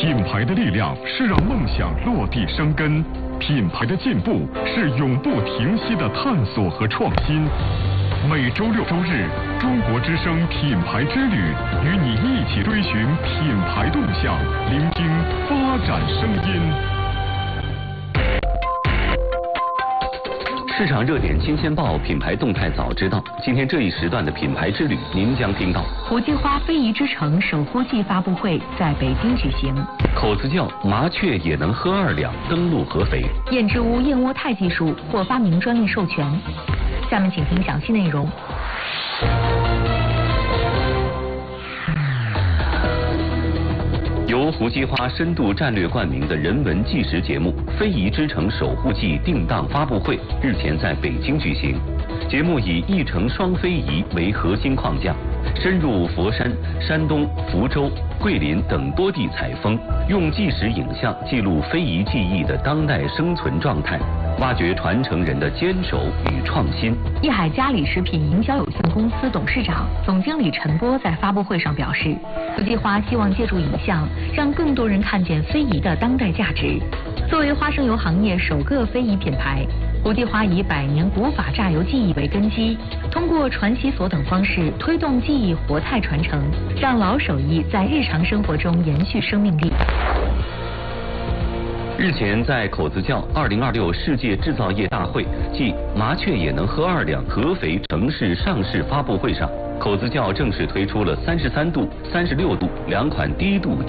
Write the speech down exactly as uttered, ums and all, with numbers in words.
品牌的力量是让梦想落地生根，品牌的进步是永不停息的探索和创新。每周六周日，中国之声品牌之旅，与你一起追寻品牌动向，聆听发展声音。 市场热点新鲜报，品牌动态早知道。今天这一时段的品牌之旅，您将听到： 国际花非遗之城守护季发布会在北京举行； 口子窖麻雀也能喝二两登陆合肥； 燕之屋燕窝肽技术获发明专利授权。下面请听详细内容。 由胡姬花深度战略冠名的人文纪实节目《非遗之城守护季》定档发布会日前在北京举行。节目以一城双非遗为核心框架，深入佛山、山东、福州、桂林等多地采风，用纪实影像记录非遗技艺的当代生存状态，挖掘传承人的坚守与创新。 益海嘉里食品营销有限公司董事长、总经理陈波在发布会上表示，胡姬花希望借助影像，让更多人看见非遗的当代价值。作为花生油行业首个非遗品牌，胡姬花以百年古法榨油技艺为根基，通过传习所等方式推动技艺活态传承，让老手艺在日常生活中延续生命力。 日前，在口子窖二零二六世界制造业大会暨麻雀也能喝二两合肥城市上市发布会上，口子窖正式推出了三十三度、三十六度两款低度